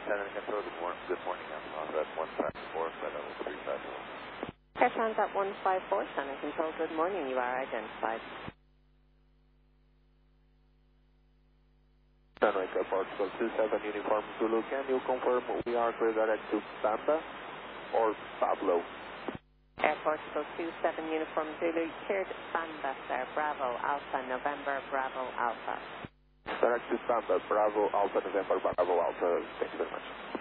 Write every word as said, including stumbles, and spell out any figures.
Center Control, good morning, good morning. I'm off at one five four, flight level three five four. Air Transat one five four, Center Control, good morning. You are identified. Sunway Airport, go two seven Uniform Zulu. Can you confirm we are clear direct to Bamba or Pablo? Airport go two seven Uniform Zulu, cleared Bamba, sir. Bravo, Alpha, November, Bravo, Alpha. Direct to Bamba, Bravo, Alpha, November, Bravo, Alpha. Thank you very much.